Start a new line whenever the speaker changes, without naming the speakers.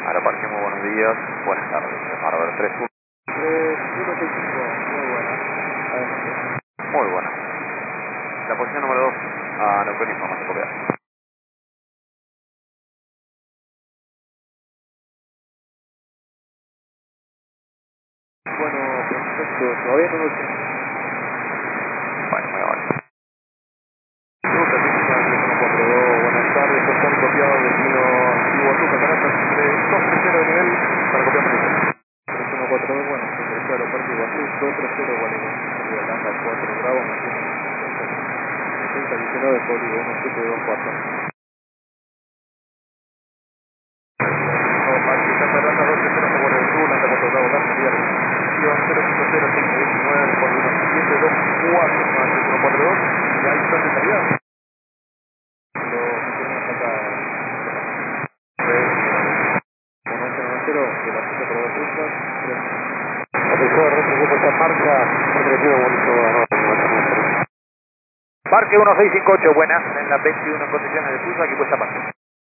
Aeroparque, muy buenos días, buenas tardes. Harbor 31.
3165, muy buena. Adelante.
Muy buena. La posición número 2 a Neuquén, información copiada.
Bueno, perfecto, todavía no lo sé.
Bueno, muy bien.
Ruta típica del 142, buenas tardes, José copiado, destino Iguazú, Cataratas, 230 de nivel, para copiar Felipe. 3142, bueno, se ingresó al aeropuerto Iguazú, 230 Gualeguay, salida Lambda 4 Bravo, mantiene 6019, código 1724. Parque Cataratas 230 Gualeguay Sur, Lambda 4 Bravo, la salida de 05019, código 1724, más 3142, y ahí está de salida. Lo tenemos acá en departamento. 1190, que la cita por 2 rutas, 3. Oficial, representa esta marca, representa bonito,
Parque 1658, buenas, en la 21 en condiciones de cruza, aquí cuesta paso.